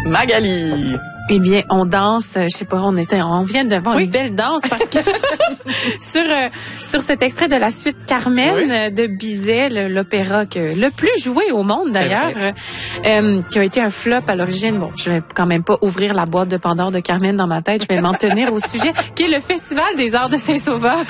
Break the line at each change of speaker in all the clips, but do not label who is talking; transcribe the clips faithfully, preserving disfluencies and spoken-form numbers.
Magali.
Eh bien, on danse, je sais pas, on était, on vient de voir
oui.
une belle danse parce que sur euh, sur cet extrait de la suite Carmen oui. de Bizet, le, l'opéra que le plus joué au monde d'ailleurs, euh, euh, qui a été un flop à l'origine. Bon, je vais quand même pas ouvrir la boîte de Pandore de Carmen dans ma tête, je vais m'en tenir au sujet, qui est le Festival des Arts de Saint-Sauveur.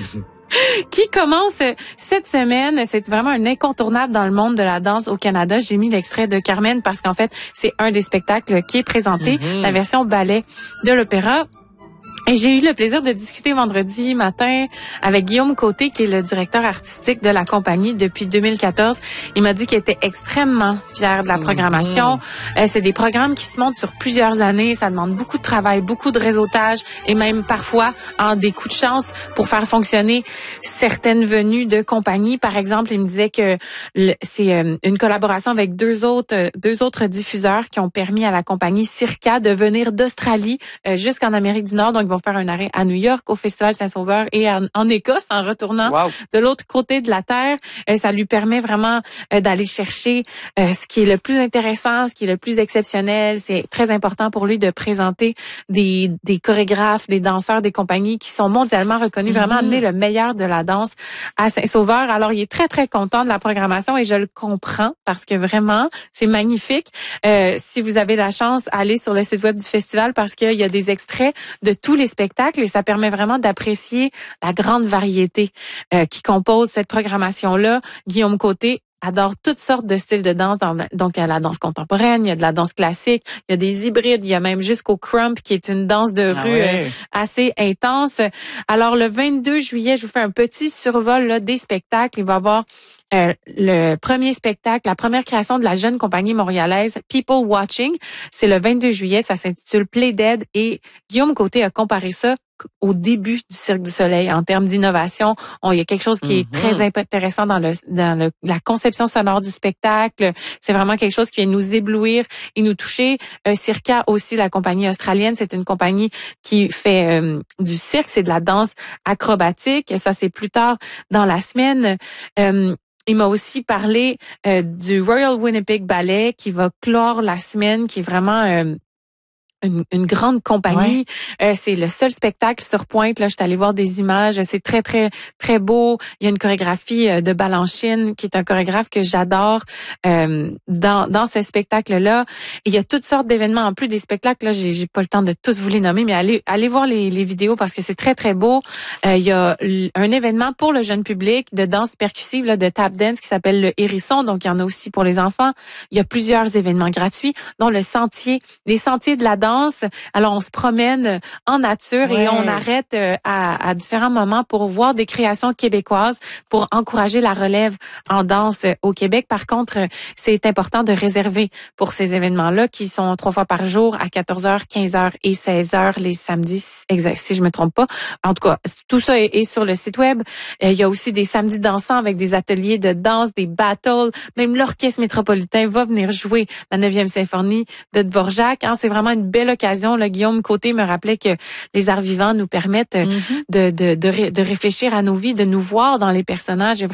Qui commence cette semaine. C'est vraiment un incontournable dans le monde de la danse au Canada. J'ai mis l'extrait de Carmen parce qu'en fait, c'est un des spectacles qui est présenté, mm-hmm. la version ballet de l'opéra. Et j'ai eu le plaisir de discuter vendredi matin avec Guillaume Côté, qui est le directeur artistique de la compagnie depuis deux mille quatorze. Il m'a dit qu'il était extrêmement fier de la programmation. Mm-hmm. Euh, c'est des programmes qui se montent sur plusieurs années. Ça demande beaucoup de travail, beaucoup de réseautage et même parfois en des coups de chance pour faire fonctionner certaines venues de compagnies. Par exemple, il me disait que le, c'est euh, une collaboration avec deux autres euh, deux autres diffuseurs qui ont permis à la compagnie Circa de venir d'Australie euh, jusqu'en Amérique du Nord. Donc, ils vont faire un arrêt à New York, au Festival Saint-Sauveur et en, en Écosse en retournant wow. de l'autre côté de la Terre. Euh, ça lui permet vraiment euh, d'aller chercher euh, ce qui est le plus intéressant, ce qui est le plus exceptionnel. C'est très important pour lui de présenter des, des chorégraphes, des danseurs, des compagnies qui sont mondialement reconnus, mm-hmm. vraiment amener le meilleur de la danse à Saint-Sauveur. Alors, il est très, très content de la programmation et je le comprends parce que vraiment, c'est magnifique. Euh, si vous avez la chance, allez sur le site web du festival parce qu'il y a des extraits de tous les spectacles et ça permet vraiment d'apprécier la grande variété euh, qui compose cette programmation-là. Guillaume Côté adore toutes sortes de styles de danse. Dans, donc, il y a la danse contemporaine, il y a de la danse classique, il y a des hybrides, il y a même jusqu'au crump qui est une danse de
ah
rue
ouais.
euh, assez intense. Alors, le vingt-deux juillet, je vous fais un petit survol là, des spectacles. Il va y avoir Euh, le premier spectacle, la première création de la jeune compagnie montréalaise People Watching. C'est le vingt-deux juillet, ça s'intitule Play Dead et Guillaume Côté a comparé ça au début du Cirque du Soleil en termes d'innovation. On, il y a quelque chose qui est mm-hmm. très intéressant dans le dans le, la conception sonore du spectacle. C'est vraiment quelque chose qui vient nous éblouir et nous toucher. Euh, Circa aussi, la compagnie australienne, c'est une compagnie qui fait euh, du cirque, c'est de la danse acrobatique. Ça, c'est plus tard dans la semaine. Euh, Il m'a aussi parlé euh, du Royal Winnipeg Ballet qui va clore la semaine, qui est vraiment euh, une, une grande compagnie. Ouais. Euh, c'est le seul spectacle sur pointe. Là, je suis allée voir des images. C'est très, très, très beau. Il y a une chorégraphie euh, de Balanchine, qui est un chorégraphe que j'adore euh, dans, dans ce spectacle-là. Et il y a toutes sortes d'événements. En plus des spectacles, là, j'ai, j'ai pas le temps de tous vous les nommer, mais allez, allez voir les, les vidéos parce que c'est très, très beau. Euh, il y a un événement pour le jeune public de danse percussive, là, de tap dance qui s'appelle le Hérisson. Donc, il y en a aussi pour les enfants. Il y a plusieurs événements gratuits, dont le sentier, les sentiers de la danse. Alors, on se promène en nature ouais. et on arrête à, à différents moments pour voir des créations québécoises, pour encourager la relève en danse au Québec. Par contre, c'est important de réserver pour ces événements-là qui sont trois fois par jour à quatorze heures, quinze heures et seize heures les samedis, exact, si je me trompe pas. En tout cas, tout ça est, est sur le site web. Il y a aussi des samedis dansants avec des ateliers de danse, des battles. Même l'Orchestre métropolitain va venir jouer la neuvième symphonie de Dvorak. Hein, c'est vraiment une belle occasion. Là, Guillaume Côté me rappelait que les arts vivants nous permettent mm-hmm. de, de, de, de réfléchir à nos vies, de nous voir dans les personnages.